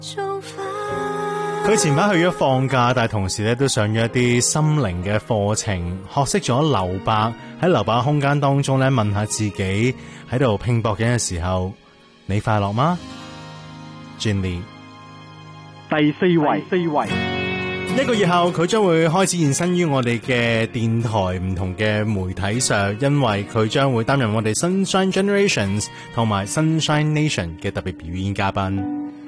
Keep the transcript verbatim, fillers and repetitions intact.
佢前排去咗放假，但係同時咧都上咗一啲心靈嘅課程，學識咗留白，喺留白空間當中咧問下自己喺度拼搏緊嘅時候，你快樂嗎 ？Jenny 第四位，四位。 一個月後，佢將會開始現身於我哋嘅電台唔同嘅媒體上，因為佢將會擔任我哋 Sunshine Generations 同埋 Sunshine Nation 嘅特別表演嘉賓。